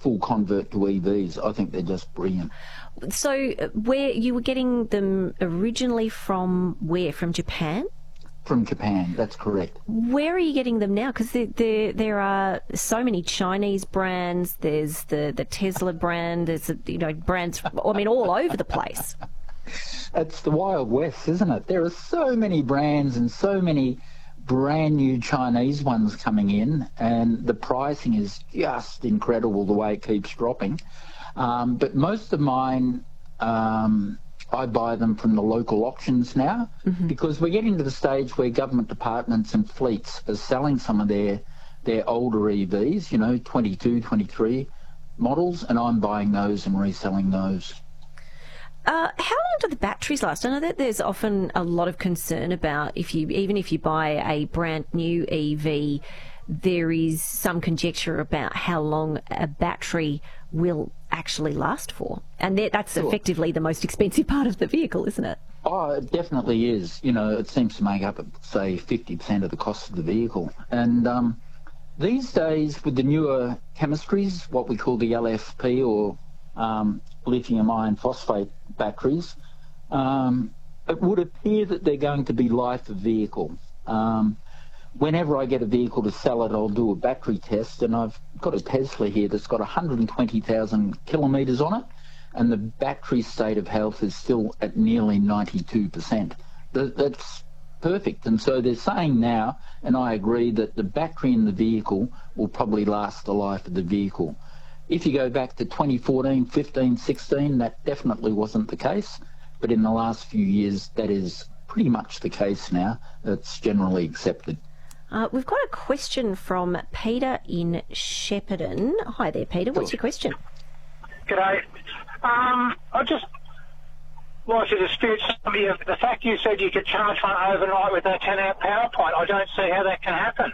full convert to EVs. I think they're just brilliant. So where you were getting them originally from where? From Japan? From Japan, that's correct. Where are you getting them now? Because there are so many Chinese brands. There's the Tesla brand. There's brands. I mean, all over the place. It's the Wild West, isn't it? There are so many brands and so many brand new Chinese ones coming in, and the pricing is just incredible the way it keeps dropping. But most of mine, I buy them from the local auctions now, because we're getting to the stage where government departments and fleets are selling some of their older EVs, 22, 23 models, and I'm buying those and reselling those. How long do the batteries last? I know that there's often a lot of concern about even if you buy a brand new EV, there is some conjecture about how long a battery will actually last for. And that's effectively the most expensive part of the vehicle, isn't it? Oh, it definitely is. It seems to make up, say, 50% of the cost of the vehicle. And these days, with the newer chemistries, what we call the LFP or lithium iron phosphate batteries, it would appear that they're going to be life of vehicle. Whenever I get a vehicle to sell it, I'll do a battery test, and I've got a Tesla here that's got 120,000 kilometres on it, and the battery state of health is still at nearly 92%. That's perfect. And so they're saying now, and I agree, that the battery in the vehicle will probably last the life of the vehicle. If you go back to 2014, 15, 16, that definitely wasn't the case, but in the last few years that is pretty much the case now. It's generally accepted. We've got a question from Peter in Shepparton. Hi there, Peter. What's your question? G'day. I just like to dispute the fact you said you could charge one overnight with a 10-amp power point. I don't see how that can happen.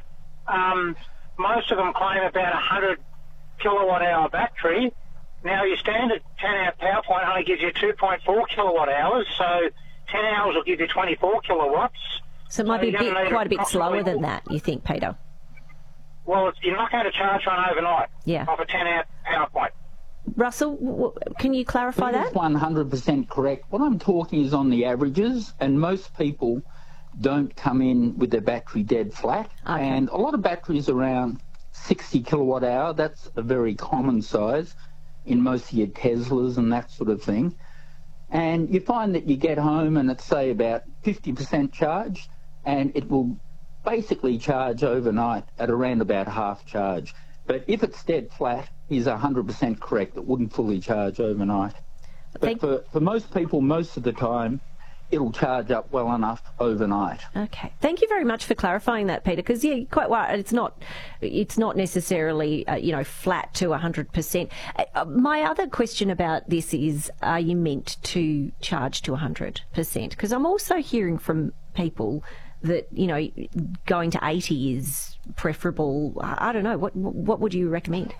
Most of them claim about 100 kilowatt-hour battery. Now, your standard 10-amp power point only gives you 2.4 kilowatt-hours, so 10 hours will give you 24 kilowatts. So it might be quite a bit slower than that, you think, Peter? Well, you're not going to charge one overnight off a 10-amp power point. Russell, can you clarify that? That's 100% correct. What I'm talking is on the averages, and most people don't come in with their battery dead flat. Okay. And a lot of batteries around 60 kilowatt hour, that's a very common size in most of your Teslas and that sort of thing. And you find that you get home and it's, say, about 50% charged, and it will basically charge overnight at around about half charge. But if it's dead flat, he's 100% correct. It wouldn't fully charge overnight. But for most people, most of the time, it'll charge up well enough overnight. Okay. Thank you very much for clarifying that, Peter, because, yeah, you're quite right. It's not necessarily, flat to 100%. My other question about this is, are you meant to charge to 100%? Because I'm also hearing from people that, going to 80 is preferable. I don't know. What would you recommend?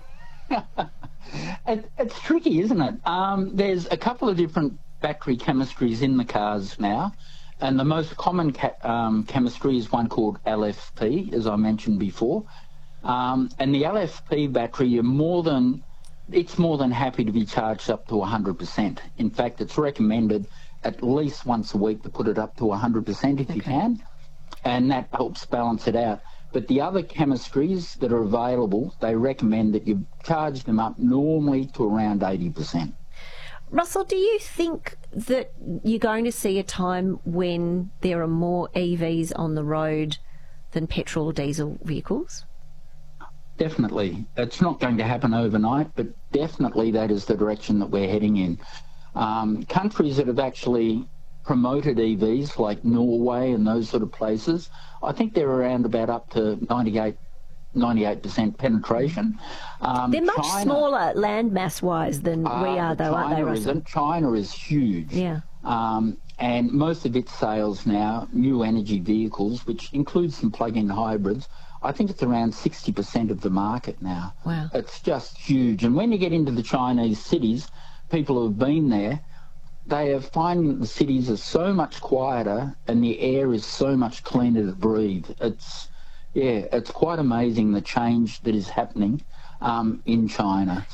It's tricky, isn't it? There's a couple of different battery chemistries in the cars now, and the most common chemistry is one called LFP, as I mentioned before. And the LFP battery, it's more than happy to be charged up to 100%. In fact, it's recommended at least once a week to put it up to 100% if you can, and that helps balance it out. But the other chemistries that are available, they recommend that you charge them up normally to around 80%. Russell, do you think that you're going to see a time when there are more EVs on the road than petrol or diesel vehicles? Definitely. It's not going to happen overnight, but definitely that is the direction that we're heading in. Countries that have actually promoted EVs, like Norway and those sort of places, I think they're around about up to 98% penetration. They're much smaller land mass-wise than we are, though, aren't they, Russell? China is huge. Yeah. And most of its sales now, new energy vehicles, which includes some plug-in hybrids, I think it's around 60% of the market now. Wow. It's just huge. And when you get into the Chinese cities, people who have been there, they are finding that the cities are so much quieter and the air is so much cleaner to breathe. It's quite amazing the change that is happening in China.